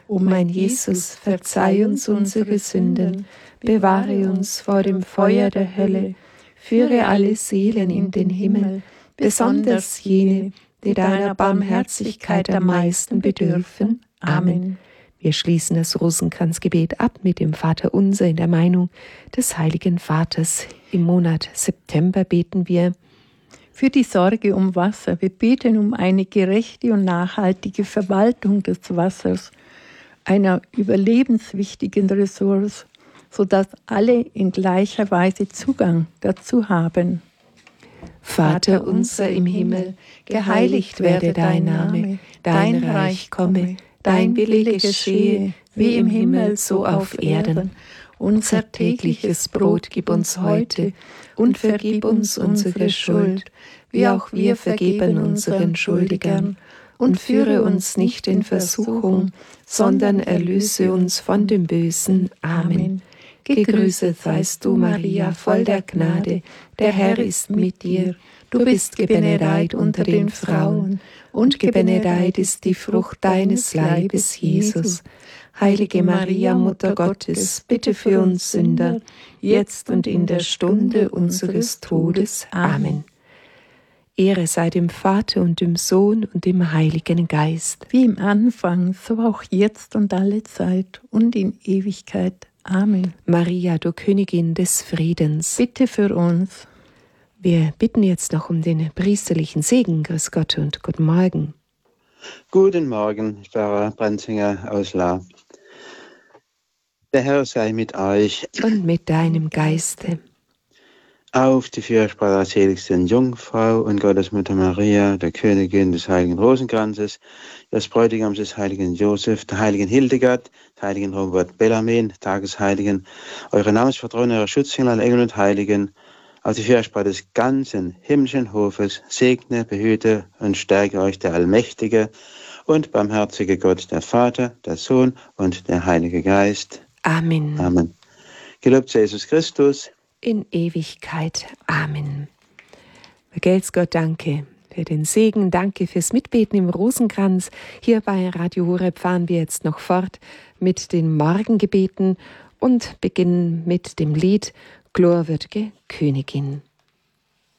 O mein Jesus, verzeih uns unsere Sünden, bewahre uns vor dem Feuer der Hölle, führe alle Seelen in den Himmel, besonders jene, die deiner Barmherzigkeit am meisten bedürfen. Amen. Wir schließen das Rosenkranzgebet ab mit dem Vaterunser in der Meinung des Heiligen Vaters. Im Monat September beten wir für die Sorge um Wasser. Wir beten um eine gerechte und nachhaltige Verwaltung des Wassers, einer überlebenswichtigen Ressource, sodass alle in gleicher Weise Zugang dazu haben. Vater unser im Himmel, geheiligt werde dein Name, dein Reich komme, dein Wille geschehe, wie im Himmel so auf Erden. Unser tägliches Brot gib uns heute und vergib uns unsere Schuld, wie auch wir vergeben unseren Schuldigern. Und führe uns nicht in Versuchung, sondern erlöse uns von dem Bösen. Amen. Gegrüßet seist du, Maria, voll der Gnade, der Herr ist mit dir. Du bist gebenedeit unter den Frauen, und gebenedeit ist die Frucht deines Leibes, Jesus. Heilige Maria, Mutter Gottes, bitte für uns Sünder, jetzt und in der Stunde unseres Todes. Amen. Ehre sei dem Vater und dem Sohn und dem Heiligen Geist. Wie im Anfang, so auch jetzt und alle Zeit und in Ewigkeit. Amen. Maria, du Königin des Friedens, bitte für uns. Wir bitten jetzt noch um den priesterlichen Segen. Grüß Gott und guten Morgen. Guten Morgen, Pfarrer Branzinger aus La. Der Herr sei mit euch. Und mit deinem Geiste. Auf die Fürsprache der seligsten Jungfrau und Gottesmutter Maria, der Königin des heiligen Rosenkranzes, des Bräutigams des heiligen Josef, der heiligen Hildegard, der heiligen Robert Bellarmin, Tagesheiligen, eure Namensvertrauen, eure Schutzengel, alle Engel und Heiligen, auf die Fürsprache des ganzen himmlischen Hofes, segne, behüte und stärke euch der allmächtige und barmherzige Gott, der Vater, der Sohn und der Heilige Geist. Amen. Amen. Gelobt sei Jesus Christus. In Ewigkeit. Amen. Vergelt's Gott, danke für den Segen, danke fürs Mitbeten im Rosenkranz. Hier bei Radio Horeb fahren wir jetzt noch fort mit den Morgengebeten und beginnen mit dem Lied Glorwürd'ge Königin.